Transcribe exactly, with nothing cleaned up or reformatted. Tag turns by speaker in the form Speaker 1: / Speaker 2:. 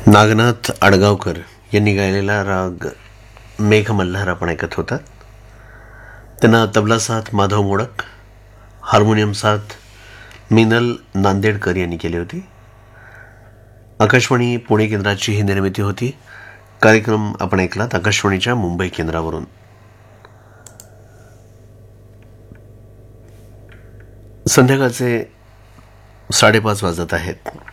Speaker 1: नागनाथ आडगावकर यांनी गायलेला राग मेघमल्हार आपण ऐकत होता. त्यांना तबला साथ माधव मोडक, हार्मोनियम साथ मिनल नांदेडकर यांनी केली होती. आकाशवाणी पुणे केंद्राची ही निर्मिती होती. कार्यक्रम आपण ऐकलात आकाशवाणीच्या मुंबई केंद्रावरून. संध्याकाळचे साडेपाच वाजत आहेत.